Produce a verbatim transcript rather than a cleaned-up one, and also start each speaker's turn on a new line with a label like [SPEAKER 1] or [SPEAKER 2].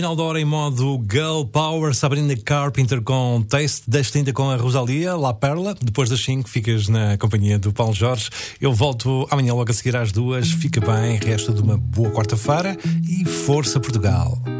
[SPEAKER 1] Final da hora em modo Girl Power, Sabrina Carpenter com Taste, das trinta com a Rosalia, La Perla. Depois das cinco ficas na companhia do Paulo Jorge. Eu volto amanhã logo a seguir às duas. Fica bem, resto de uma boa quarta-feira e força Portugal.